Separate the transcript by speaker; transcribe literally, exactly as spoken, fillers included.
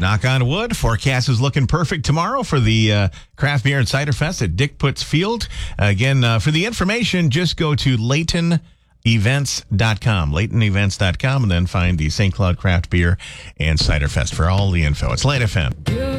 Speaker 1: Knock on wood. Forecast is looking perfect tomorrow for the uh, Craft Beer and Cider Fest at Dick Putz Field. Uh, again, uh, for the information, just go to Layton Events dot com, Layton Events dot com, and then find the Saint Cloud Craft Beer and Cider Fest for all the info. It's Light F M.